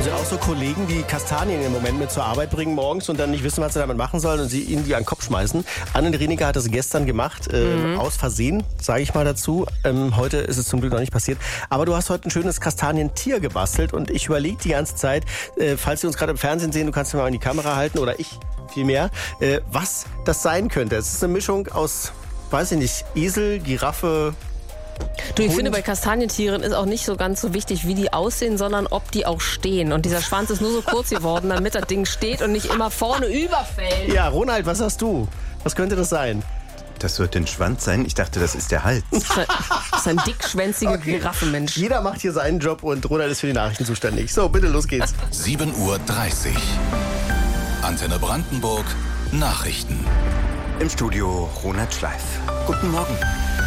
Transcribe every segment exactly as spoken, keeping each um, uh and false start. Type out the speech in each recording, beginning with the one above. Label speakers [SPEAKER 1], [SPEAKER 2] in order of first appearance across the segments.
[SPEAKER 1] Sie auch so Kollegen, die Kastanien im Moment mit zur Arbeit bringen morgens und dann nicht wissen, was sie damit machen sollen und sie ihnen die an den Kopf schmeißen? Anne Reniger hat das gestern gemacht, äh, mhm. aus Versehen, sage ich mal dazu. Ähm, heute ist es zum Glück noch nicht passiert. Aber du hast heute ein schönes Kastanientier gebastelt und ich überlege die ganze Zeit, äh, falls Sie uns gerade im Fernsehen sehen, du kannst mir mal in die Kamera halten oder ich vielmehr, äh, was das sein könnte. Es ist eine Mischung aus, weiß ich nicht, Esel, Giraffe.
[SPEAKER 2] Du, ich
[SPEAKER 1] Hund.
[SPEAKER 2] finde, bei Kastanientieren ist auch nicht so ganz so wichtig, wie die aussehen, sondern ob die auch stehen. Und dieser Schwanz ist nur so kurz geworden, damit das Ding steht und nicht immer vorne überfällt.
[SPEAKER 1] Ja, Ronald, was hast du? Was könnte das sein?
[SPEAKER 3] Das wird ein Schwanz sein? Ich dachte, das ist der Hals.
[SPEAKER 2] Das ist ein dickschwänziger okay. Giraffenmensch.
[SPEAKER 1] Jeder macht hier seinen Job und Ronald ist für die Nachrichten zuständig. So, bitte, los geht's.
[SPEAKER 4] sieben Uhr dreißig. Antenne Brandenburg. Nachrichten.
[SPEAKER 3] Im Studio Ronald Schleif. Guten Morgen.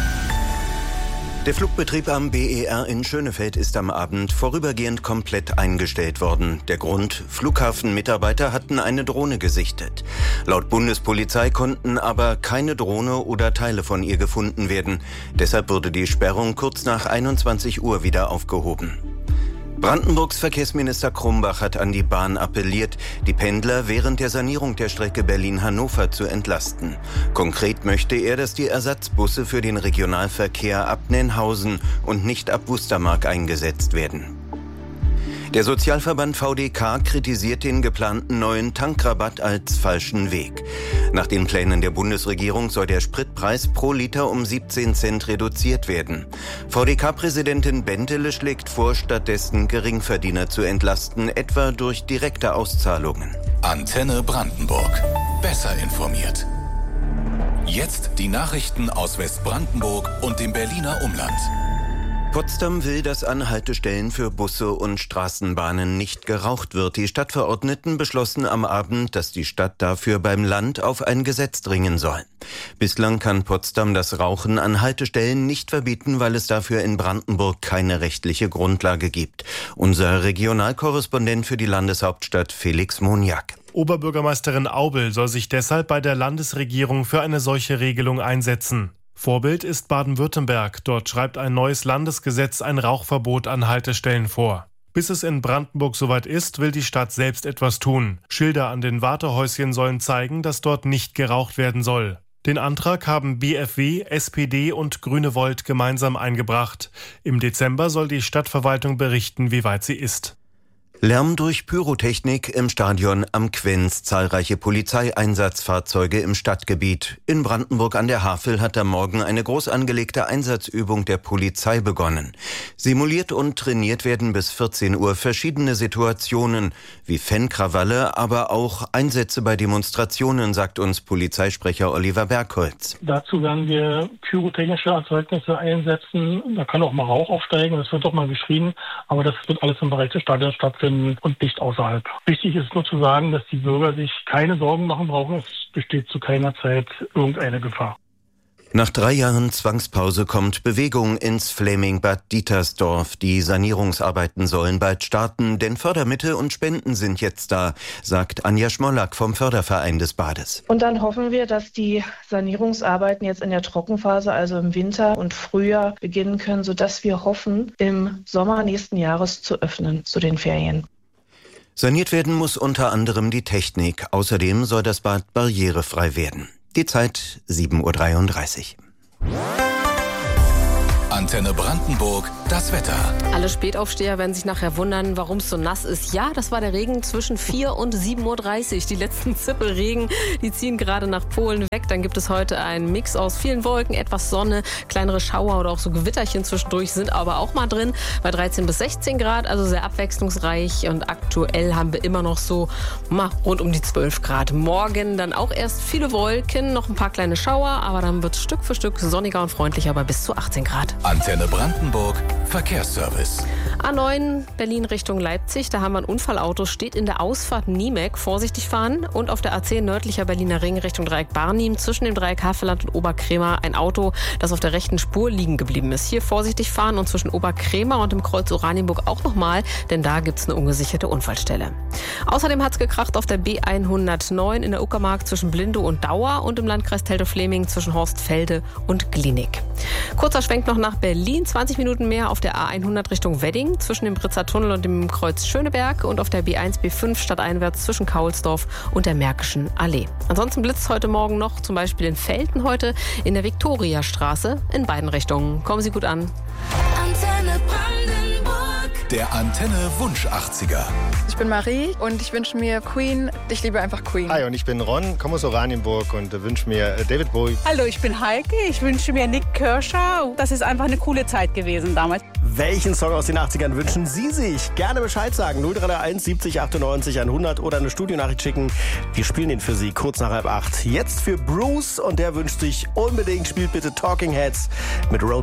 [SPEAKER 3] Der Flugbetrieb am B E R in Schönefeld ist am Abend vorübergehend komplett eingestellt worden. Der Grund: Flughafenmitarbeiter hatten eine Drohne gesichtet. Laut Bundespolizei konnten aber keine Drohne oder Teile von ihr gefunden werden. Deshalb wurde die Sperrung kurz nach einundzwanzig Uhr wieder aufgehoben. Brandenburgs Verkehrsminister Krumbach hat an die Bahn appelliert, die Pendler während der Sanierung der Strecke Berlin-Hannover zu entlasten. Konkret möchte er, dass die Ersatzbusse für den Regionalverkehr ab Nennhausen und nicht ab Wustermark eingesetzt werden. Der Sozialverband V D K kritisiert den geplanten neuen Tankrabatt als falschen Weg. Nach den Plänen der Bundesregierung soll der Spritpreis pro Liter um siebzehn Cent reduziert werden. V D K-Präsidentin Bentele schlägt vor, stattdessen Geringverdiener zu entlasten, etwa durch direkte Auszahlungen.
[SPEAKER 4] Antenne Brandenburg. Besser informiert. Jetzt die Nachrichten aus Westbrandenburg und dem Berliner Umland.
[SPEAKER 3] Potsdam will, dass an Haltestellen für Busse und Straßenbahnen nicht geraucht wird. Die Stadtverordneten beschlossen am Abend, dass die Stadt dafür beim Land auf ein Gesetz dringen soll. Bislang kann Potsdam das Rauchen an Haltestellen nicht verbieten, weil es dafür in Brandenburg keine rechtliche Grundlage gibt. Unser Regionalkorrespondent für die Landeshauptstadt Felix Moniak.
[SPEAKER 5] Oberbürgermeisterin Aubel soll sich deshalb bei der Landesregierung für eine solche Regelung einsetzen. Vorbild ist Baden-Württemberg. Dort schreibt ein neues Landesgesetz ein Rauchverbot an Haltestellen vor. Bis es in Brandenburg soweit ist, will die Stadt selbst etwas tun. Schilder an den Wartehäuschen sollen zeigen, dass dort nicht geraucht werden soll. Den Antrag haben B F W, S P D und Grüne Volt gemeinsam eingebracht. Im Dezember soll die Stadtverwaltung berichten, wie weit sie ist.
[SPEAKER 3] Lärm durch Pyrotechnik im Stadion am Quenz, zahlreiche Polizeieinsatzfahrzeuge im Stadtgebiet. In Brandenburg an der Havel hat am Morgen eine groß angelegte Einsatzübung der Polizei begonnen. Simuliert und trainiert werden bis vierzehn Uhr verschiedene Situationen, wie Fankrawalle, aber auch Einsätze bei Demonstrationen, sagt uns Polizeisprecher Oliver Bergholz.
[SPEAKER 6] Dazu werden wir pyrotechnische Erzeugnisse einsetzen. Da kann auch mal Rauch aufsteigen, das wird doch mal geschrien, aber das wird alles im Bereich des Stadions stattfinden und nicht außerhalb. Wichtig ist nur zu sagen, dass die Bürger sich keine Sorgen machen brauchen. Es besteht zu keiner Zeit irgendeine Gefahr.
[SPEAKER 3] Nach drei Jahren Zwangspause kommt Bewegung ins Fläming-Bad Dietersdorf. Die Sanierungsarbeiten sollen bald starten, denn Fördermittel und Spenden sind jetzt da, sagt Anja Schmollack vom Förderverein des Bades.
[SPEAKER 7] Und dann hoffen wir, dass die Sanierungsarbeiten jetzt in der Trockenphase, also im Winter und Frühjahr, beginnen können, sodass wir hoffen, im Sommer nächsten Jahres zu öffnen, zu den Ferien.
[SPEAKER 3] Saniert werden muss unter anderem die Technik. Außerdem soll das Bad barrierefrei werden. Die Zeit sieben Uhr dreiunddreißig.
[SPEAKER 4] Antenne Brandenburg, das Wetter.
[SPEAKER 2] Alle Spätaufsteher werden sich nachher wundern, warum es so nass ist. Ja, das war der Regen zwischen vier und sieben Uhr dreißig. Die letzten Zippelregen, die ziehen gerade nach Polen weg. Dann gibt es heute einen Mix aus vielen Wolken, etwas Sonne, kleinere Schauer oder auch so Gewitterchen zwischendurch sind aber auch mal drin. Bei dreizehn bis sechzehn Grad, also sehr abwechslungsreich. Und aktuell haben wir immer noch so mal rund um die zwölf Grad. Morgen dann auch erst viele Wolken, noch ein paar kleine Schauer, aber dann wird es Stück für Stück sonniger und freundlicher bei bis zu achtzehn Grad.
[SPEAKER 4] Antenne Brandenburg, Verkehrsservice.
[SPEAKER 2] A neun Berlin Richtung Leipzig, da haben wir ein Unfallauto, steht in der Ausfahrt Niemek, vorsichtig fahren. Und auf der A zehn nördlicher Berliner Ring Richtung Dreieck Barnim, zwischen dem Dreieck Havelland und Oberkrämer, ein Auto, das auf der rechten Spur liegen geblieben ist. Hier vorsichtig fahren und zwischen Oberkrämer und dem Kreuz Oranienburg auch nochmal, denn da gibt es eine ungesicherte Unfallstelle. Außerdem hat es gekracht auf der B hundertneun in der Uckermark zwischen Blindow und Dauer und im Landkreis Teltow-Fläming zwischen Horstfelde und Glienig. Kurzer Schwenk noch nach Berlin, zwanzig Minuten mehr auf der A hundert Richtung Wedding. Berlin zwischen dem Britzer Tunnel und dem Kreuz Schöneberg und auf der B eins B fünf stadteinwärts zwischen Kaulsdorf und der Märkischen Allee. Ansonsten blitzt heute Morgen noch, zum Beispiel in Velten heute in der Viktoriastraße in beiden Richtungen. Kommen Sie gut an.
[SPEAKER 4] Antenne Brandenburg. Der Antenne Wunsch achtziger.
[SPEAKER 8] Ich bin Marie und ich wünsche mir Queen. Ich liebe einfach Queen.
[SPEAKER 9] Hi, und ich bin Ron, komme aus Oranienburg und wünsche mir David Bowie.
[SPEAKER 10] Hallo, ich bin Heike. Ich wünsche mir Nick Kershaw. Das ist einfach eine coole Zeit gewesen damals.
[SPEAKER 1] Welchen Song aus den achtzigern wünschen Sie sich? Gerne Bescheid sagen. null drei eins siebzig achtundneunzig hundert oder eine Studionachricht schicken. Wir spielen den für Sie kurz nach halb acht. Jetzt für Bruce und der wünscht sich unbedingt, spielt bitte Talking Heads mit Road